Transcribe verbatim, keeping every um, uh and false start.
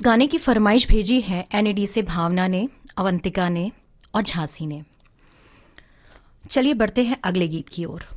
गाने की फरमाइश भेजी है एनईडी से भावना ने, अवंतिका ने और झांसी ने। चलिए बढ़ते हैं अगले गीत की ओर।